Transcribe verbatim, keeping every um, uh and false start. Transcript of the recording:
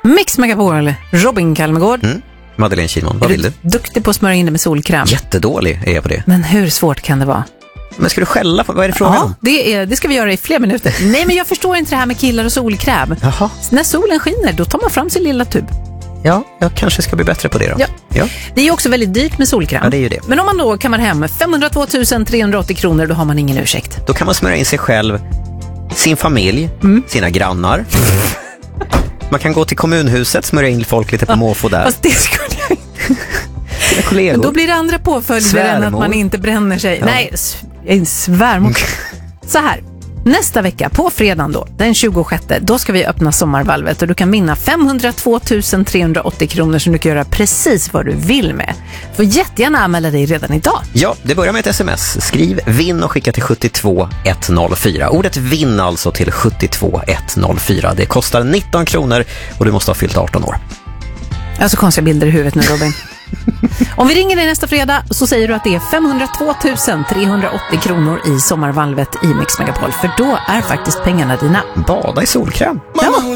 Mix Megapol, Robin Kalmegård. Mm. Madeleine Kilman, vad vill du? du? Duktig på att smörja in det med solkräm. Jättedålig är jag på det. Men hur svårt kan det vara? Men ska du skälla på, vad är det frågan ja, om? Det, är, det ska vi göra i fler minuter. Nej, men jag förstår inte det här med killar och solkräm. Jaha. När solen skiner, då tar man fram sin lilla tub. Ja, jag kanske ska bli bättre på det då. Ja. Ja. Det är också väldigt dyrt med solkräm. Ja, det är ju det. Men om man då kammar hem femhundratvå tusen trehundraåttio kronor, då har man ingen ursäkt. Då kan man smörja in sig själv, sin familj, mm. sina grannar. Man kan gå till kommunhuset, smörja in folk lite på måfå där. Fast det skulle jag inte. Sina kollegor. Men då blir det andra påföljder än att man inte bränner sig. Ja. Nej, en svärmor. Så här. Nästa vecka, på fredagen då, den tjugosjätte, då ska vi öppna sommarvalvet och du kan vinna femhundratvå tusen trehundraåttio kronor som du kan göra precis vad du vill med. Får jättegärna anmäla dig redan idag. Ja, det börjar med ett sms. Skriv vinn och skicka till sjuttiotvå etthundrafyra. Ordet vinn alltså till sjuttiotvå etthundrafyra. Det kostar nitton kronor och du måste ha fyllt arton år. Jag har så konstiga bilder i huvudet nu, Robin. Om vi ringer dig nästa fredag så säger du att det är femhundratvå tusen trehundraåttio kronor i sommarvalvet i Mix Megapol. För då är faktiskt pengarna dina. Bada i solkräm. Ja.